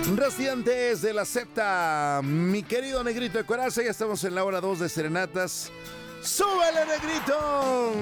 Residentes de la Z, mi querido Negrito de Coraza, ya estamos en la hora 2 de Serenatas. ¡Súbele, Negrito!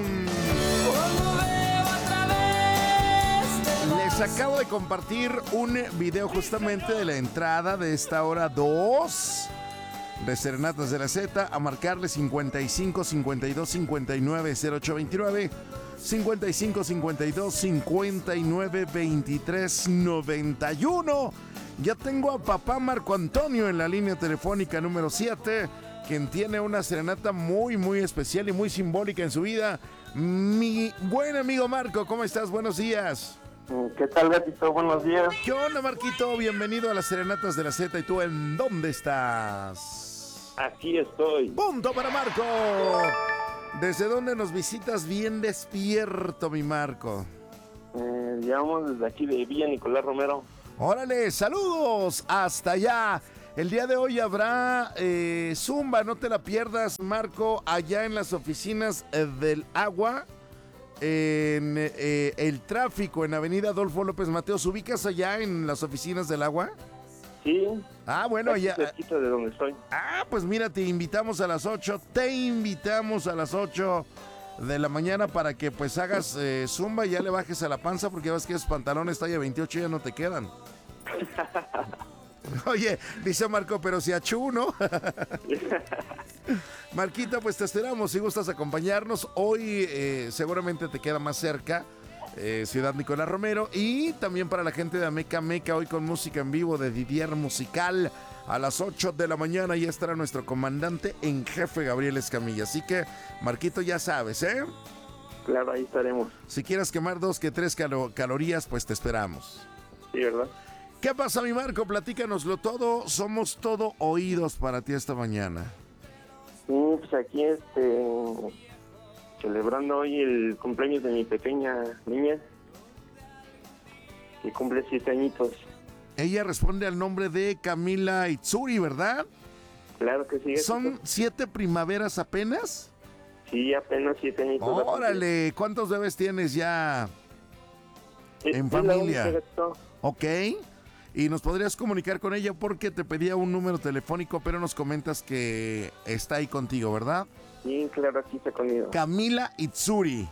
Les acabo de compartir un video justamente de la entrada de esta hora 2 de Serenatas de la Z, a marcarle 55 52 59 08 29, 55 52 59 23 91. Ya tengo a papá Marco Antonio en la línea telefónica número 7, quien tiene una serenata muy, muy especial y muy simbólica en su vida. Mi buen amigo Marco, ¿cómo estás? Buenos días. ¿Qué tal, gatito? Buenos días. ¿Qué onda, Marquito? Bienvenido a las Serenatas de la Z. ¿Y tú en dónde estás? Aquí estoy. ¡Punto para Marco! ¿Desde dónde nos visitas bien despierto, mi Marco? Llamamos desde aquí de Villa Nicolás Romero. ¡Órale! ¡Saludos! ¡Hasta allá! El día de hoy habrá Zumba, no te la pierdas, Marco, allá en las oficinas del agua, en el tráfico, en Avenida Adolfo López Mateos. ¿Ubicas allá en las oficinas del agua? Sí. Ah, bueno, allá. Cerquita de donde estoy. Ah, pues mira, te invitamos a las 8 de la mañana para que pues hagas Zumba y ya le bajes a la panza, porque ya ves que esos pantalones talla 28 ya no te quedan. Oye, dice Marco, pero si achú, ¿no? Marquita, pues te esperamos si gustas acompañarnos. Hoy seguramente te queda más cerca Ciudad Nicolás Romero. Y también para la gente de Ameca Meca, hoy con música en vivo de Didier Musical. A las 8 de la mañana ya estará nuestro comandante en jefe Gabriel Escamilla. Así que, Marquito, ya sabes, ¿eh? Claro, ahí estaremos. Si quieres quemar 2 que 3 calorías, pues te esperamos. Sí, ¿verdad? ¿Qué pasa, mi Marco? Platícanoslo todo. Somos todo oídos para ti esta mañana. Sí, pues aquí celebrando hoy el cumpleaños de mi pequeña niña, que cumple 7 añitos. Ella responde al nombre de Camila Itzuri, ¿verdad? Claro que sí. ¿Son 7 primaveras apenas? Sí, apenas 7 añitos. ¡Órale! ¿Cuántos bebés tienes ya en familia? Ok. Y nos podrías comunicar con ella porque te pedía un número telefónico, pero nos comentas que está ahí contigo, ¿verdad? Sí, claro, aquí está conmigo. Camila Itzuri.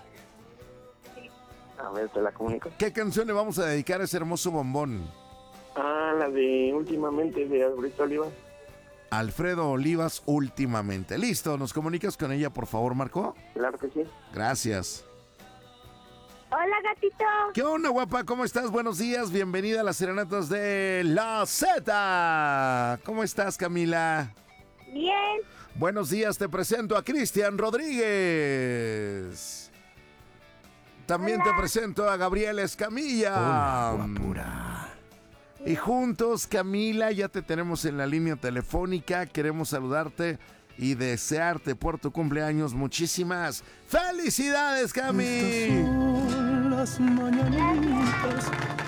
A ver, te la comunico. ¿Qué canción le vamos a dedicar a ese hermoso bombón? Ah, la de Últimamente de Alfredo Olivas. Alfredo Olivas, Últimamente. Listo, ¿nos comunicas con ella, por favor, Marco? Claro que sí. Gracias. Hola, gatito. ¿Qué onda, guapa? ¿Cómo estás? Buenos días. Bienvenida a las Serenatas de la Z. ¿Cómo estás, Camila? Bien. Buenos días. Te presento a Cristian Rodríguez. También Hola. te presento a Gabriel Escamilla. Hola, guapura. Y juntos, Camila, ya te tenemos en la línea telefónica. Queremos saludarte y desearte por tu cumpleaños muchísimas felicidades, Cami. Estas son las mañanitas